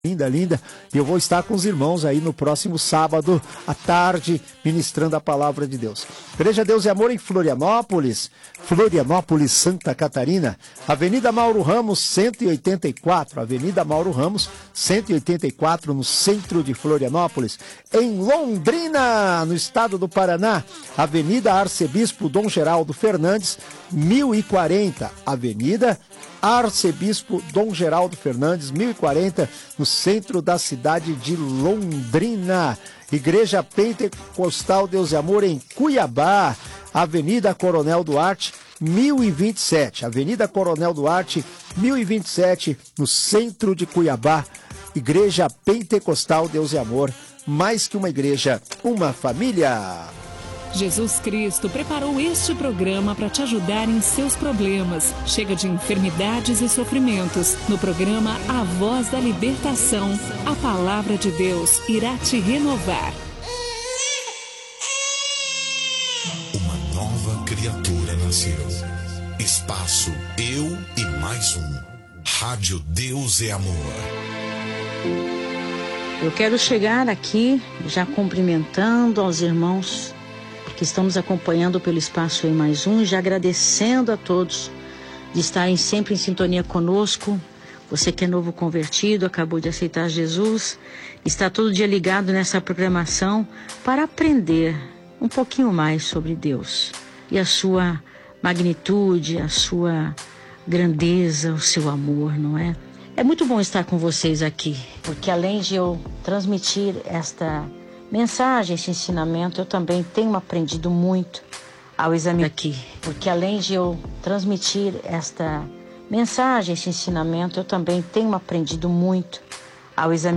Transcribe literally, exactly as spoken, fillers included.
Linda, linda. E eu vou estar com os irmãos aí no próximo sábado, à tarde, ministrando a palavra de Deus. Igreja Deus e Amor em Florianópolis, Florianópolis, Santa Catarina, Avenida Mauro Ramos, cento e oitenta e quatro, Avenida Mauro Ramos, cento e oitenta e quatro, no centro de Florianópolis. Em Londrina, no estado do Paraná, Avenida Arcebispo Dom Geraldo Fernandes, mil e quarenta, Avenida Arcebispo Dom Geraldo Fernandes, mil e quarenta, no centro da cidade de Londrina. Igreja Pentecostal Deus e Amor em Cuiabá, Avenida Coronel Duarte, mil e vinte e sete. Avenida Coronel Duarte, mil e vinte e sete, no centro de Cuiabá. Igreja Pentecostal Deus e Amor, mais que uma igreja, uma família. Jesus Cristo preparou este programa para te ajudar em seus problemas. Chega de enfermidades e sofrimentos. No programa A Voz da Libertação, a palavra de Deus irá te renovar. Uma nova criatura nasceu. Espaço Eu e Mais Um. Rádio Deus e Amor. Eu quero chegar aqui já cumprimentando aos irmãos que estão nos acompanhando pelo Espaço E Mais Um, já agradecendo a todos de estarem sempre em sintonia conosco. Você que é novo convertido, acabou de aceitar Jesus, está todo dia ligado nessa programação para aprender um pouquinho mais sobre Deus e a sua magnitude, a sua grandeza, o seu amor, não é? É muito bom estar com vocês aqui, porque além de eu transmitir esta mensagem, esse ensinamento, eu também tenho aprendido muito ao examinar aqui. Porque além de eu transmitir esta mensagem, esse ensinamento, eu também tenho aprendido muito ao examinar.